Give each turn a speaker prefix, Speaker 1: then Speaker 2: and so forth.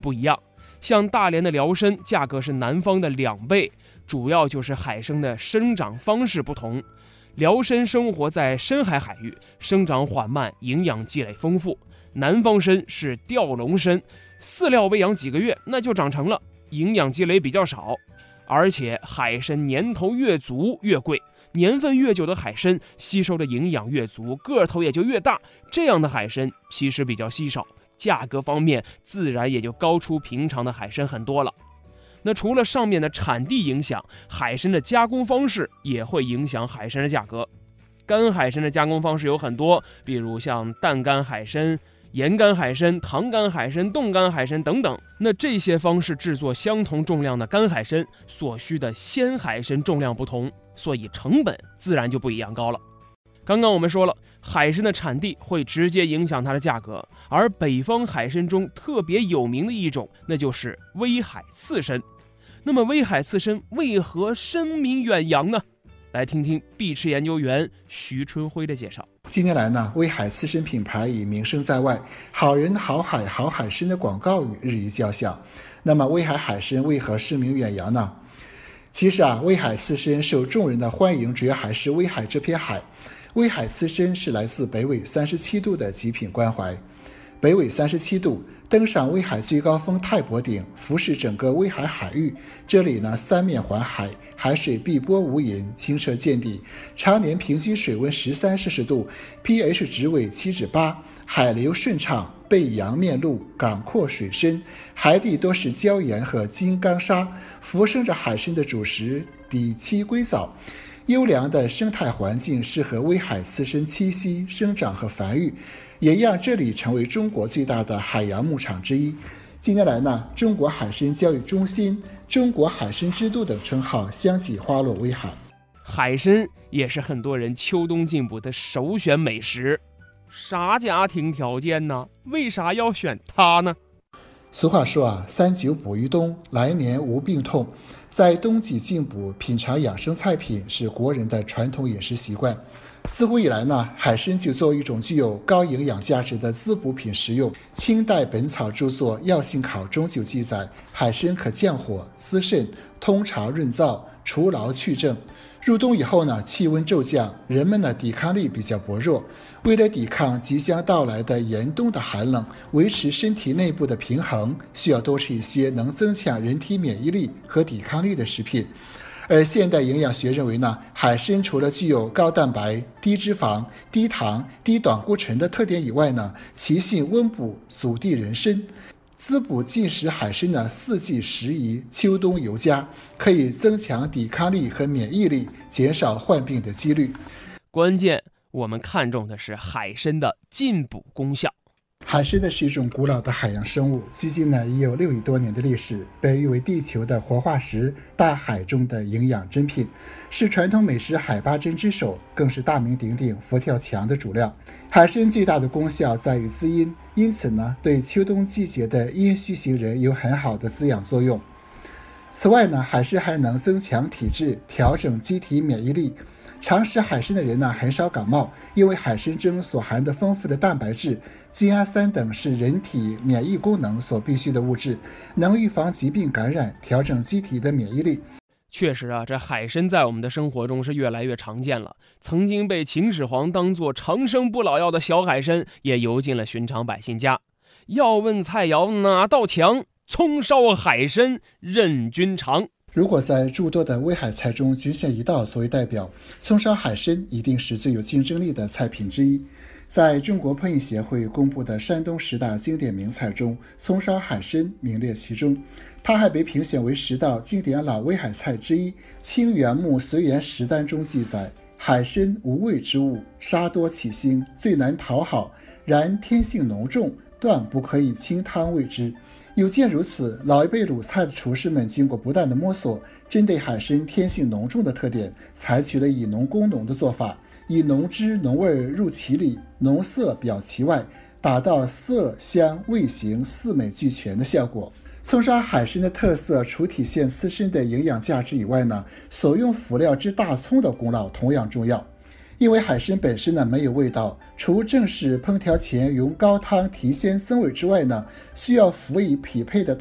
Speaker 1: 不一样。像大连的辽参价格是南方的2倍，主要就是海参的生长方式不同。辽参生活在深海海域，生长缓慢，营养积累丰富。南方参是吊笼参，饲料喂养几个月那就长成了，营养积累比较少。而且海参年头越足越贵，年份越久的海参吸收的营养越足，个头也就越大，这样的海参其实比较稀少，价格方面自然也就高出平常的海参很多了。那除了上面的产地影响，海参的加工方式也会影响海参的价格。干海参的加工方式有很多，比如像淡干海参、盐干海参、糖干海参、冻干海参等等。那这些方式制作相同重量的干海参所需的鲜海参重量不同，所以成本自然就不一样高了。刚刚我们说了，海参的产地会直接影响它的价格，而北方海参中特别有名的一种，那就是威海刺参。那么威海刺参为何声名远扬呢？来听听碧池研究员徐春辉的介绍。
Speaker 2: 近年来呢，威海刺参品牌以名声在外，好人好海好海参的广告语日益较响。那么威海海参为何声名远扬呢？其实威海刺参受众人的欢迎，主要还是威海这片海。威海刺参是来自北纬37度的极品关怀。北纬37度，登上威海最高峰太伯顶，俯视整个威海海域。这里呢，三面环海，海水碧波无垠，清澈见底，常年平均水温13摄氏度， pH 值为7.8，海流顺畅，背阳面陆，港阔水深，海底多是礁岩和金刚砂，浮生着海参的主食底栖龟藻。优良的生态环境适合威海刺参栖息、生长和繁育，也让这里成为中国最大的海洋牧场之一。近年来呢，中国海参教育中心、中国海参之都等称号相继花落威海。
Speaker 1: 海参也是很多人秋冬进补的首选美食。啥家庭条件呢？为啥要选它呢？
Speaker 2: 俗话说3-9补于冬，来年无病痛。在冬季进补，品尝养生菜品是国人的传统饮食习惯。自古以来呢，海参就作为一种具有高营养价值的滋补品食用。清代本草著作《药性考》中就记载，海参可降火、滋肾、通肠润燥、除劳去症。入冬以后呢，气温骤降，人们的抵抗力比较薄弱。为了抵抗即将到来的严冬的寒冷，维持身体内部的平衡，需要多吃一些能增强人体免疫力和抵抗力的食品。而现代营养学认为呢，海参除了具有高蛋白、低脂肪、低糖、低胆固醇的特点以外呢，其性温补，阻地人参。滋补进食海参呢，四季适宜，秋冬尤佳，可以增强抵抗力和免疫力，减少患病的几率。
Speaker 1: 关键我们看重的是海参的进补功效。
Speaker 2: 海参呢是一种古老的海洋生物，距今呢已有6亿多年的历史，被誉为地球的活化石，大海中的营养珍品，是传统美食海八珍之首，更是大名鼎鼎佛跳墙的主料。海参最大的功效在于滋阴，因此呢，对秋冬季节的阴虚型人有很好的滋养作用。此外呢，海参还能增强体质，调整机体免疫力。常食海参的人呢，很少感冒，因为海参中所含的丰富的蛋白质、精氨酸等是人体免疫功能所必需的物质，能预防疾病感染，调整机体的免疫力。
Speaker 1: 确实这海参在我们的生活中是越来越常见了。曾经被秦始皇当作长生不老药的小海参，也游进了寻常百姓家。要问菜肴哪道强？葱烧海参任君尝。
Speaker 2: 如果在诸多的威海菜中仅选一道作为代表，葱烧海参一定是最有竞争力的菜品之一。在中国烹饪协会公布的山东10大经典名菜中，葱烧海参名列其中。它还被评选为10道经典老威海菜之一。清原木随园食单中记载，海参无味之物，杀多起腥，最难讨好，然天性浓重，断不可以清汤味之。有见如此，老一辈鲁菜的厨师们经过不断的摸索，针对海参天性浓重的特点，采取了以浓攻浓的做法，以浓汁浓味入其里，浓色表其外，达到色香味形4美俱全的效果。葱烧海参的特色除体现刺身的营养价值以外呢，所用辅料之大葱的功劳同样重要。 因为海参本身呢没有味道，除正式烹调前用高汤提鲜鲜味之外呢，需要辅以匹配的